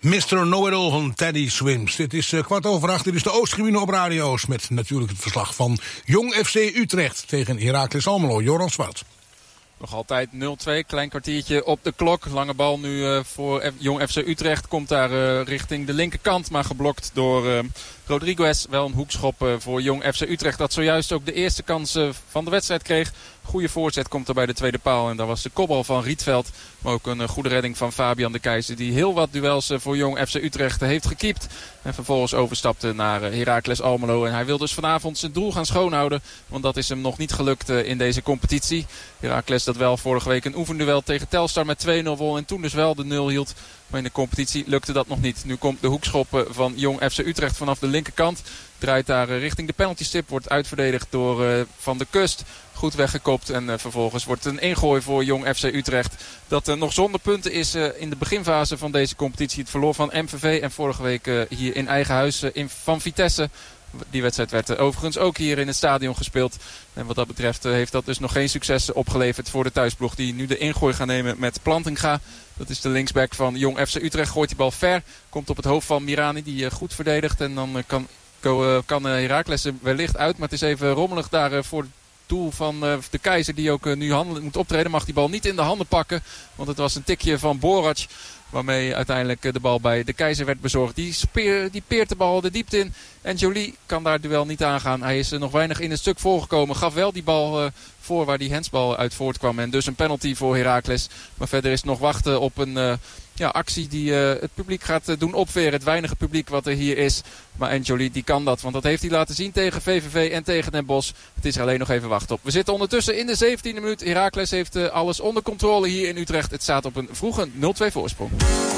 Mr. Know-it-all van Teddy Swims. Dit is 7:15. Dit is de Oosttribune op radio's. Met natuurlijk het verslag van Jong FC Utrecht tegen Heracles Almelo. Joran Zwaard. Nog altijd 0-2, klein kwartiertje op de klok. Lange bal nu voor Jong FC Utrecht. Komt daar richting de linkerkant, maar geblokt door Rodriguez. Wel een hoekschop voor Jong FC Utrecht. Dat zojuist ook de eerste kans van de wedstrijd kreeg. Goede voorzet komt er bij de tweede paal. En dat was de kopbal van Rietveld. Maar ook een goede redding van Fabian de Keizer. Die heel wat duels voor Jong FC Utrecht heeft gekiept. En vervolgens overstapte naar Heracles Almelo. En hij wil dus vanavond zijn doel gaan schoonhouden. Want dat is hem nog niet gelukt in deze competitie. Heracles dat wel vorige week een oefenduel tegen Telstar met 2-0 won. En toen dus wel de 0 hield. Maar in de competitie lukte dat nog niet. Nu komt de hoekschop van Jong FC Utrecht vanaf de linkerkant. Draait daar richting de penaltystip. Wordt uitverdedigd door Van der Kust. Goed weggekopt en vervolgens wordt een ingooi voor Jong FC Utrecht. Dat nog zonder punten is in de beginfase van deze competitie. Het verloor van MVV en vorige week hier in eigen huis van Vitesse. Die wedstrijd werd overigens ook hier in het stadion gespeeld. En wat dat betreft heeft dat dus nog geen succes opgeleverd voor de thuisploeg. Die nu de ingooi gaan nemen met Plantinga. Dat is de linksback van Jong FC Utrecht. Gooit die bal ver. Komt op het hoofd van Mirani die goed verdedigt. En dan kan Heracles er wellicht uit. Maar het is even rommelig daar voor het doel van de Keizer. Die ook nu handelend moet optreden. Mag die bal niet in de handen pakken. Want het was een tikje van Borac. Waarmee uiteindelijk de bal bij de Keizer werd bezorgd. Die peert de bal de diepte in. En Joly kan daar het duel niet aangaan. Hij is nog weinig in het stuk voorgekomen. Gaf wel die bal voor waar die handsbal uit voortkwam. En dus een penalty voor Heracles. Maar verder is het nog wachten op een actie die het publiek gaat doen opveren. Het weinige publiek wat er hier is. Maar Joly die kan dat. Want dat heeft hij laten zien tegen VVV en tegen Den Bosch. Het is er alleen nog even wachten op. We zitten ondertussen in de 17e minuut. Heracles heeft alles onder controle hier in Utrecht. Het staat op een vroege 0-2 voorsprong.